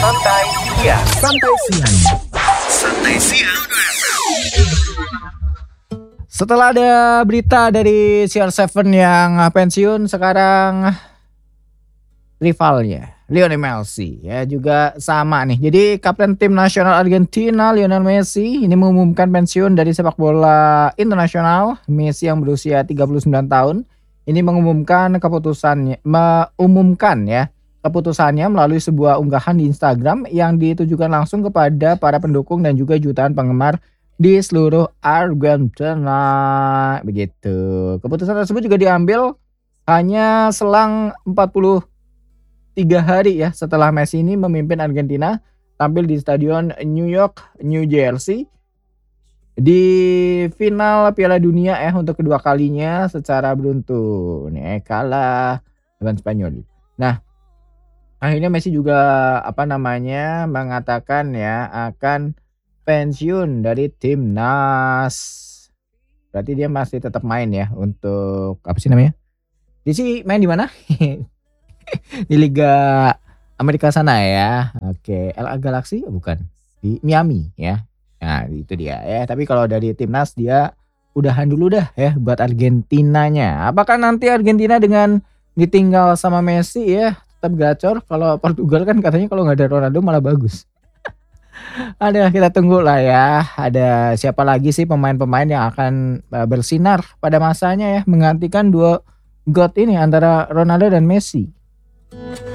Santai Siang. Santai Siang. Santai Siang. Setelah ada berita dari CR7 yang pensiun, sekarang rivalnya Lionel Messi ya juga sama nih. Jadi kapten tim nasional Argentina Lionel Messi ini mengumumkan pensiun dari sepak bola internasional. Messi yang berusia 39 tahun ini mengumumkan keputusannya melalui sebuah unggahan di Instagram yang ditujukan langsung kepada para pendukung dan juga jutaan penggemar di seluruh Argentina. Begitu. Keputusan tersebut juga diambil hanya selang 43 hari ya setelah Messi ini memimpin Argentina tampil di Stadion New York, New Jersey di final Piala Dunia untuk kedua kalinya secara beruntun. Kalah dengan Spanyol. Nah, akhirnya Messi juga mengatakan ya akan pensiun dari timnas. Berarti dia masih tetap main ya untuk Dia sih main di mana? Di Liga Amerika sana ya. Oke, LA Galaxy bukan. Di Miami ya. Nah, itu dia ya. Tapi kalau dari timnas dia udahan dulu dah ya buat Argentinanya. Apakah nanti Argentina dengan ditinggal sama Messi ya tetap gacor? Kalau Portugal kan katanya kalau nggak ada Ronaldo malah bagus. Ada, kita tunggu lah ya. Ada siapa lagi sih pemain-pemain yang akan bersinar pada masanya ya menggantikan dua GOAT ini antara Ronaldo dan Messi.